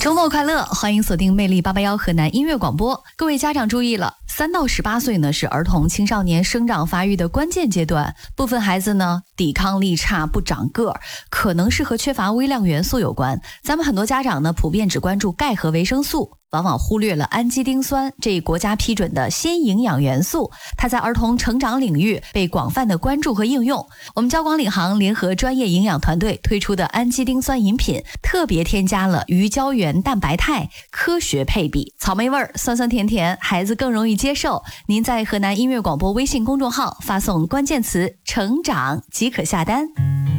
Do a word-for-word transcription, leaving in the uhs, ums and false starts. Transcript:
周末快乐，欢迎锁定魅力八八幺河南音乐广播。各位家长注意了，三到十八岁呢是儿童青少年生长发育的关键阶段，部分孩子呢抵抗力差，不长个儿，可能是和缺乏微量元素有关。咱们很多家长呢普遍只关注钙和维生素，往往忽略了氨基丁酸这一国家批准的新营养元素，它在儿童成长领域被广泛的关注和应用。我们交广领航联合专业营养团队推出的氨基丁酸饮品，特别添加了鱼胶原蛋白肽，科学配比，草莓味儿，酸酸甜甜，孩子更容易接受。您在河南音乐广播微信公众号发送关键词成长即可下单。